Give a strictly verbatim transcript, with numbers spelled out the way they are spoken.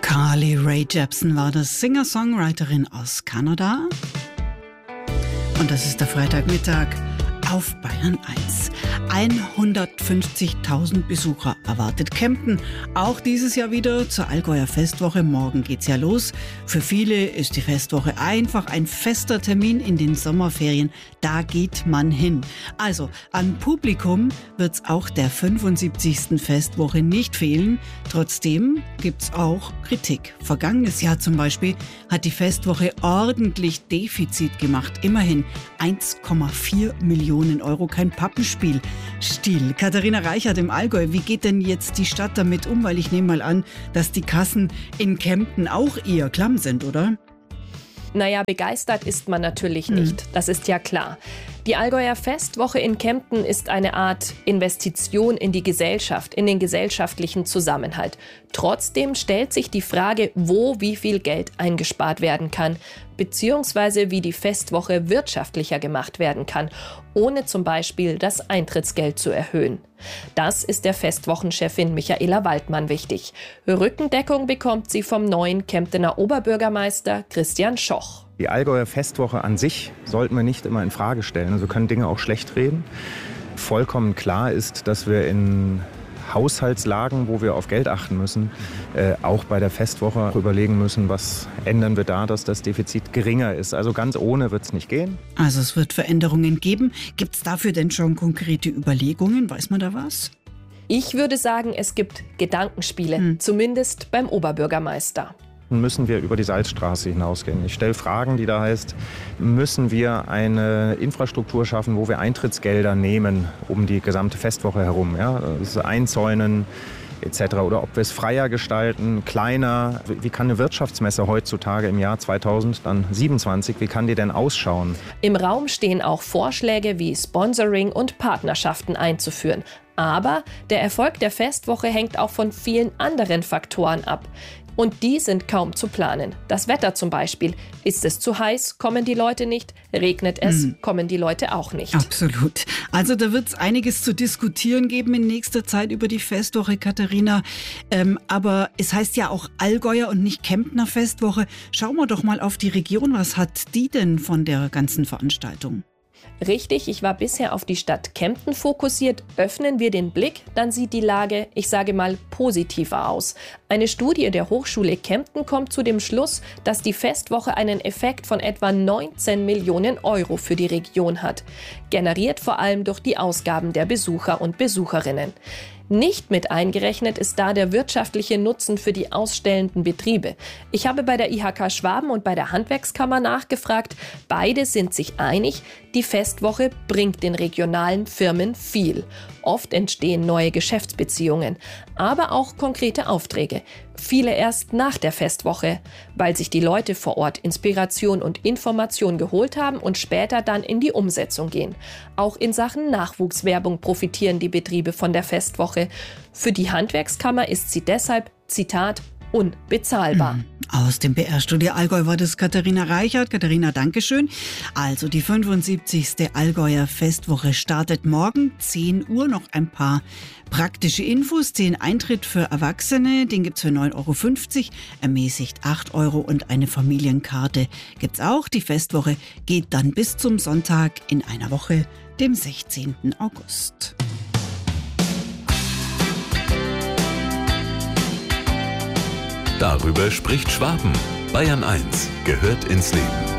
Carly Rae Jepsen war das, Singer-Songwriterin aus Kanada. Und das ist der Freitagmittag auf Bayern eins. hundertfünfzigtausend Besucher erwartet Kempten. Auch dieses Jahr wieder zur Allgäuer Festwoche. Morgen geht's ja los. Für viele ist die Festwoche einfach ein fester Termin in den Sommerferien. Da geht man hin. Also an Publikum wird's auch der fünfundsiebzigsten Festwoche nicht fehlen. Trotzdem gibt's auch Kritik. Vergangenes Jahr zum Beispiel hat die Festwoche ordentlich Defizit gemacht. Immerhin eins Komma vier Millionen Euro, kein Pappenspiel. Stil. Katharina Reichert im Allgäu, wie geht denn jetzt die Stadt damit um? Weil ich nehme mal an, dass die Kassen in Kempten auch eher klamm sind, oder? Naja, begeistert ist man natürlich nicht, das ist ja klar. Die Allgäuer Festwoche in Kempten ist eine Art Investition in die Gesellschaft, in den gesellschaftlichen Zusammenhalt. Trotzdem stellt sich die Frage, wo wie viel Geld eingespart werden kann, beziehungsweise wie die Festwoche wirtschaftlicher gemacht werden kann, ohne zum Beispiel das Eintrittsgeld zu erhöhen. Das ist der Festwochenchefin Michaela Waldmann wichtig. Rückendeckung bekommt sie vom neuen Kemptener Oberbürgermeister Christian Schoch. Die Allgäuer Festwoche an sich sollten wir nicht immer in Frage stellen. Also können Dinge auch schlecht reden. Vollkommen klar ist, dass wir in Haushaltslagen, wo wir auf Geld achten müssen, äh, auch bei der Festwoche überlegen müssen, was ändern wir da, dass das Defizit geringer ist. Also ganz ohne wird es nicht gehen. Also es wird Veränderungen geben. Gibt es dafür denn schon konkrete Überlegungen? Weiß man da was? Ich würde sagen, es gibt Gedankenspiele, hm. zumindest beim Oberbürgermeister. Müssen wir über die Salzstraße hinausgehen. Ich stelle Fragen, die da heißt, müssen wir eine Infrastruktur schaffen, wo wir Eintrittsgelder nehmen um die gesamte Festwoche herum. Ja? Das Einzäunen et cetera. Oder ob wir es freier gestalten, kleiner. Wie kann eine Wirtschaftsmesse heutzutage im Jahr zweitausendsiebenundzwanzig, wie kann die denn ausschauen? Im Raum stehen auch Vorschläge wie Sponsoring und Partnerschaften einzuführen. Aber der Erfolg der Festwoche hängt auch von vielen anderen Faktoren ab. Und die sind kaum zu planen. Das Wetter zum Beispiel. Ist es zu heiß, kommen die Leute nicht. Regnet es, mhm. kommen die Leute auch nicht. Absolut. Also da wird es einiges zu diskutieren geben in nächster Zeit über die Festwoche, Katharina. Ähm, aber es heißt ja auch Allgäuer und nicht Kemptner Festwoche. Schauen wir doch mal auf die Region. Was hat die denn von der ganzen Veranstaltung? Richtig, ich war bisher auf die Stadt Kempten fokussiert. Öffnen wir den Blick, dann sieht die Lage, ich sage mal, positiver aus. Eine Studie der Hochschule Kempten kommt zu dem Schluss, dass die Festwoche einen Effekt von etwa neunzehn Millionen Euro für die Region hat. Generiert vor allem durch die Ausgaben der Besucher und Besucherinnen. Nicht mit eingerechnet ist da der wirtschaftliche Nutzen für die ausstellenden Betriebe. Ich habe bei der I H K Schwaben und bei der Handwerkskammer nachgefragt. Beide sind sich einig, die Festwoche bringt den regionalen Firmen viel. Oft entstehen neue Geschäftsbeziehungen, aber auch konkrete Aufträge. Viele erst nach der Festwoche, weil sich die Leute vor Ort Inspiration und Information geholt haben und später dann in die Umsetzung gehen. Auch in Sachen Nachwuchswerbung profitieren die Betriebe von der Festwoche. Für die Handwerkskammer ist sie deshalb, Zitat, unbezahlbar. Aus dem B R-Studio Allgäu war das Katharina Reichert. Katharina, Dankeschön. Also die fünfundsiebzigste Allgäuer Festwoche startet morgen, zehn Uhr. Noch ein paar praktische Infos. Den Eintritt für Erwachsene, den gibt's für neun Euro fünfzig, ermäßigt acht Euro und eine Familienkarte gibt's auch. Die Festwoche geht dann bis zum Sonntag in einer Woche, dem sechzehnten August. Darüber spricht Schwaben. Bayern eins gehört ins Leben.